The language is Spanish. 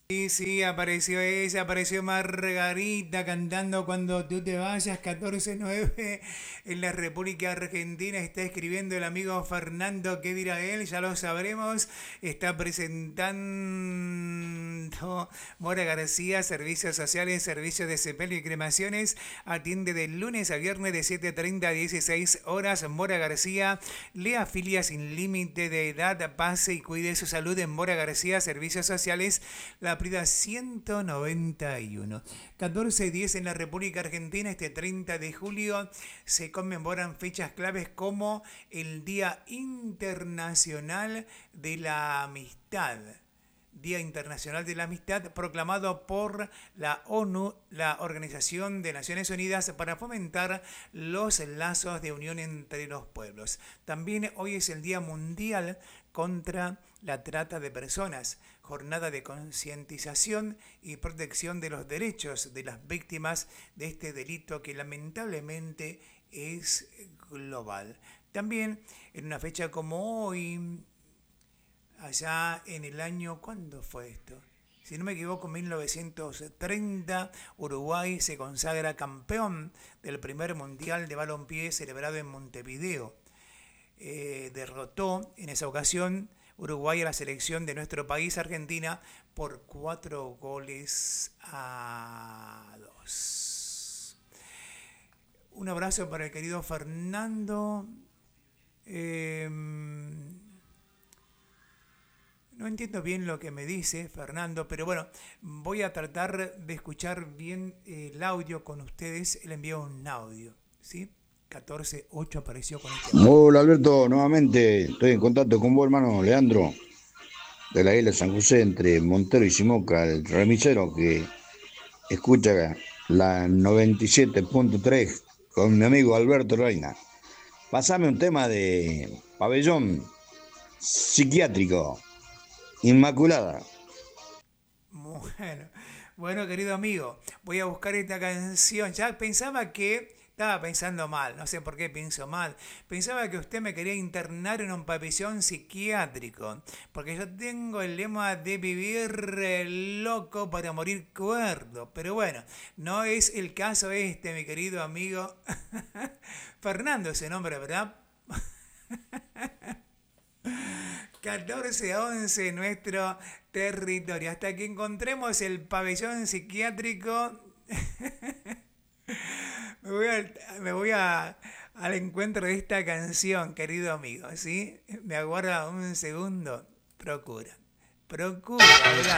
Sí, sí, apareció ella, apareció Margarita cantando Cuando tú te vayas, 14:09 en la República Argentina. Está escribiendo el amigo Fernando, ¿qué dirá él? Ya lo sabremos. Está presentando Mora García, Servicios Sociales, Servicios de sepelio y cremaciones. Atiende de lunes a viernes de 7:30 a 16 horas. Mora García le afilia sin límite de edad. Pase y cuide su salud en Mora García, Servicios Sociales. La Prida 191. 14:10 en la República Argentina. Este 30 de julio se conmemoran fechas claves como el Día Internacional de la Amistad. Día Internacional de la Amistad, proclamado por la ONU, la Organización de Naciones Unidas, para fomentar los lazos de unión entre los pueblos. También hoy es el Día Mundial contra la Trata de Personas, jornada de concientización y protección de los derechos de las víctimas de este delito que lamentablemente es global. También en una fecha como hoy, allá en el año, ¿cuándo fue esto? Si no me equivoco, en 1930, Uruguay se consagra campeón del primer mundial de balompié celebrado en Montevideo. Derrotó en esa ocasión Uruguay a la selección de nuestro país, Argentina, por 4-2. Un abrazo para el querido Fernando. No entiendo bien lo que me dice Fernando, pero bueno, voy a tratar de escuchar bien el audio con ustedes. Él envió un audio, ¿sí? 14:08 apareció con este audio. Hola Alberto, nuevamente estoy en contacto con vos, hermano Leandro, de la isla de San José, entre Montero y Simoca, el remisero que escucha la 97.3 con mi amigo Alberto Reina. Pasame un tema de pabellón psiquiátrico, Inmaculada. Bueno, bueno, querido amigo, voy a buscar esta canción. Ya pensaba que estaba pensando mal, no sé por qué pienso mal. Pensaba que usted me quería internar en un pabellón psiquiátrico, porque yo tengo el lema de vivir loco para morir cuerdo. Pero bueno, no es el caso este, mi querido amigo. Fernando ese nombre, ¿verdad? 14:11 en nuestro territorio. Hasta que encontremos el pabellón psiquiátrico, al encuentro de esta canción, querido amigo. ¿Sí? Me aguarda un segundo. Procura. Procura, adelante.